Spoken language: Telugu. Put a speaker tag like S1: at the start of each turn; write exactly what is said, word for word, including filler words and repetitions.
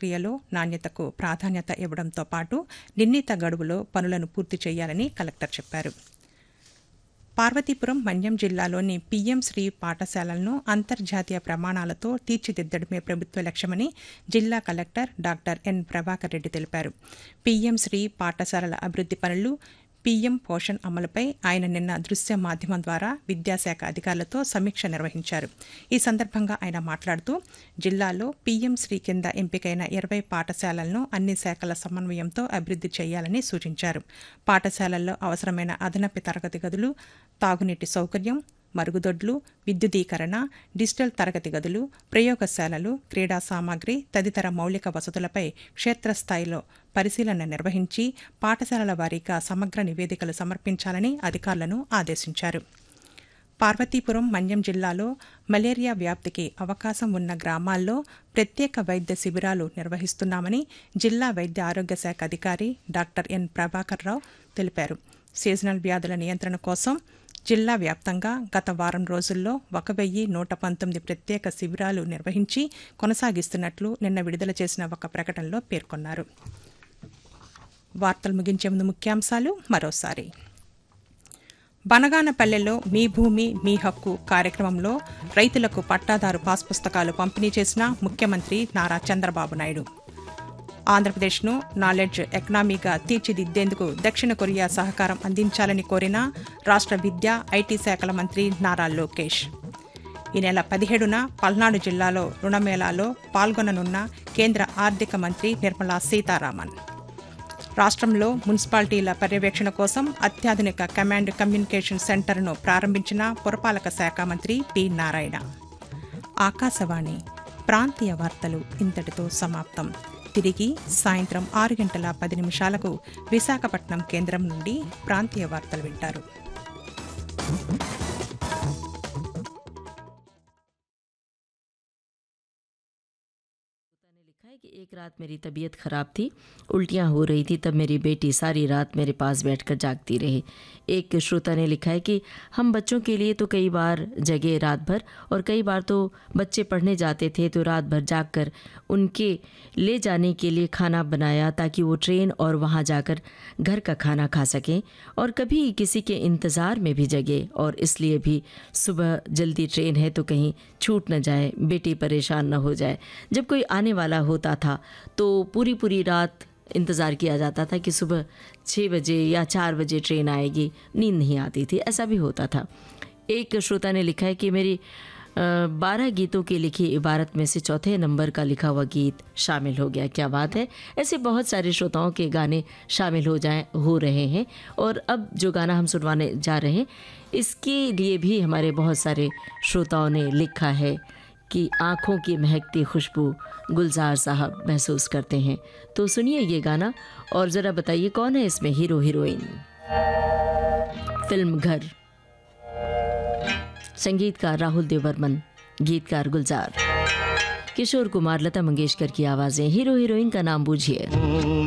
S1: ప్రక్రియలో నాణ్యతకు ప్రాధాన్యత ఇవ్వడంతో పాటు నిర్ణీత గడువులో పనులను పూర్తి చేయాలని కలెక్టర్ చెప్పారు. పార్వతీపురం మన్యం జిల్లాలోని పీఎం శ్రీ పాఠశాలలను అంతర్జాతీయ ప్రమాణాలతో తీర్చిదిద్దడమే ప్రభుత్వ లక్ష్యమని జిల్లా collector doctor N Prabhakar Reddy తెలిపారు. పీఎం శ్రీ పాఠశాలల అభివృద్ది పనులు, పీఎం పోషణ్ అమలుపై ఆయన నిన్న దృశ్య మాధ్యమం ద్వారా విద్యాశాఖ అధికారులతో సమీక్ష నిర్వహించారు. ఈ సందర్భంగా ఆయన మాట్లాడుతూ జిల్లాలో పీఎం శ్రీ కింద ఎంపికైన ఇరవై పాఠశాలలను అన్ని శాఖల సమన్వయంతో అభివృద్ది చేయాలని సూచించారు. పాఠశాలల్లో అవసరమైన అదనపు తరగతి గదులు, తాగునీటి సౌకర్యం, మరుగుదొడ్లు, విద్యుదీకరణ, డిజిటల్ తరగతి గదులు, ప్రయోగశాలలు, క్రీడా సామాగ్రి తదితర మౌలిక వసతులపై క్షేత్రస్థాయిలో పరిశీలన నిర్వహించి పాఠశాలల వారీగా సమగ్ర నివేదికలు సమర్పించాలని అధికారులను ఆదేశించారు. పార్వతీపురం మన్యం జిల్లాలో మలేరియా వ్యాప్తికి అవకాశం ఉన్న గ్రామాల్లో ప్రత్యేక వైద్య శిబిరాలు నిర్వహిస్తున్నామని జిల్లా వైద్య ఆరోగ్య శాఖ అధికారి డాక్టర్ ఎన్ ప్రభాకర్ రావు తెలిపారు. సీజనల్ వ్యాధుల నియంత్రణ కోసం జిల్లా వ్యాప్తంగా గత వారం రోజుల్లో ఒక వెయ్యి నూట పంతొమ్మిది ప్రత్యేక శిబిరాలు నిర్వహించి కొనసాగిస్తున్నట్లు నిన్న విడుదల చేసిన ఒక ప్రకటనలో పేర్కొన్నారు. వార్తలు ముగించే ముందు ముఖ్యాంశాలు మరోసారి. బనగానపల్లెలో మీ భూమి మీ హక్కు కార్యక్రమంలో రైతులకు పట్టాదారు పాస్ పుస్తకాలు పంపిణీ చేసిన ముఖ్యమంత్రి నారా చంద్రబాబు నాయుడు. ఆంధ్రప్రదేశ్ను నాలెడ్జ్ ఎకనామీగా తీర్చిదిద్దేందుకు దక్షిణ కొరియా సహకారం అందించాలని కోరిన రాష్ట్ర విద్యా, ఐటీ శాఖల మంత్రి నారా లోకేష్. ఈ నెల పదిహేడున పల్నాడు జిల్లాలో రుణమేళాలో పాల్గొననున్న కేంద్ర ఆర్థిక మంత్రి నిర్మలా సీతారామన్. రాష్ట్రంలో మున్సిపాలిటీల పర్యవేక్షణ కోసం అత్యాధునిక కమాండ్ కమ్యూనికేషన్ సెంటర్ను ప్రారంభించిన పురపాలక శాఖ మంత్రి పి నారాయణ. ఆకాశవాణి ప్రాంతీయ వార్తలు ఇంతటితో సమాప్తం. తిరిగి సాయంత్రం ఆరు గంటల పది నిమిషాలకు విశాఖపట్నం కేంద్రం నుండి ప్రాంతీయ వార్తలు వింటారు.
S2: कि एक रात मेरी तबीयत ख़राब थी, उल्टियाँ हो रही थी, तब मेरी बेटी सारी रात मेरे पास बैठकर जागती रही। एक श्रोता ने लिखा है कि हम बच्चों के लिए तो कई बार जगे रात भर, और कई बार तो बच्चे पढ़ने जाते थे तो रात भर जागकर उनके ले जाने के लिए खाना बनाया ताकि वो ट्रेन और वहाँ जाकर घर का खाना खा सकें, और कभी किसी के इंतज़ार में भी जगे, और इसलिए भी सुबह जल्दी ट्रेन है तो कहीं छूट न जाए, बेटी परेशान न हो जाए। जब कोई आने वाला होता था तो पूरी पूरी रात इंतज़ार किया जाता था कि सुबह छः बजे या चार बजे ट्रेन आएगी, नींद नहीं आती थी, ऐसा भी होता था। एक श्रोता ने लिखा है कि मेरी बारह गीतों की लिखी इबारत में से चौथे नंबर का लिखा हुआ गीत शामिल हो गया। क्या बात है! ऐसे बहुत सारे श्रोताओं के गाने शामिल हो जाए हो रहे हैं, और अब जो गाना हम सुनवाने जा रहे हैं इसके लिए भी हमारे बहुत सारे श्रोताओं ने लिखा है कि आँखों की महकती खुशबू गुलजार साहब महसूस करते हैं। तो सुनिए ये गाना और ज़रा बताइए कौन है इसमें हीरो हीरोइन। फिल्म घर, संगीतकार राहुल देवबर्मन, गीतकार गुलजार, किशोर कुमार, लता मंगेशकर की आवाज़ें। हीरो हीरोइन का नाम बूझिए।